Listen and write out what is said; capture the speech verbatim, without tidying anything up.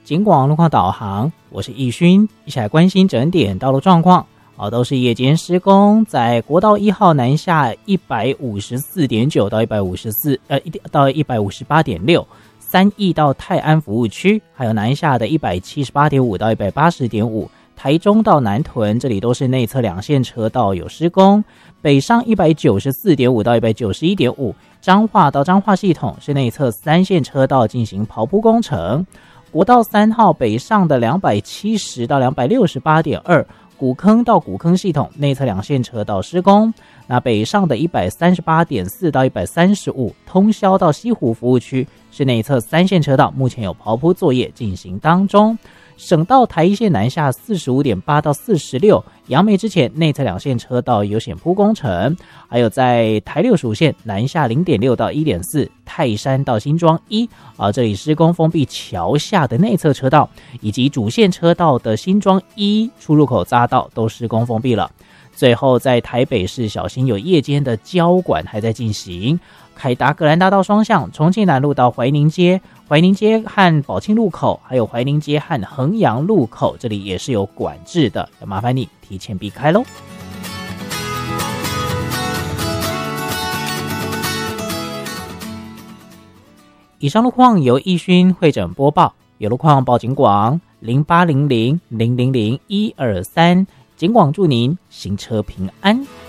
警广路况导航，我是易勋，一起来关心整点道路状况。哦，都是夜间施工，在国道一号南下一百五十四点九到一百五十四，呃，到一百五十八点六，三义到泰安服务区，还有南下的一百七十八点五到一百八十点五，台中到南屯，这里都是内侧两线车道有施工。北上一百九十四点五到一百九十一点五，彰化到彰化系统是内侧三线车道进行刨铺工程。国道三号北上的两百七十到两百六十八点二，古坑到古坑系统内侧两线车道施工。那北上的一百三十八点四到一百三十五，通霄到西湖服务区是内侧三线车道，目前有刨铺作业进行当中。省道台一线南下 四十五点八到四十六，杨梅之前内侧两线车道有险铺工程。还有在台六十五线南下 零点六到一点四，泰山到新庄一啊，这里施工封闭桥下的内侧车道，以及主线车道的新庄一出入口匝道都施工封闭了。最后在台北市小心有夜间的交管还在进行。凯达格兰大道双向，重庆南路到怀宁街，怀宁街和宝庆路口，还有怀宁街和衡阳路口，这里也是有管制的，要麻烦你提前避开咯。以上路况由易勋会诊播报，有路况报警广零八零零零零零一二三，警广祝您行车平安。